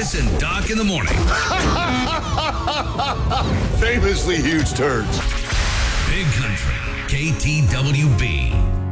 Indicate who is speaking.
Speaker 1: Chris and Doc in the morning.
Speaker 2: Famously huge turds.
Speaker 1: Big Country, KTWB.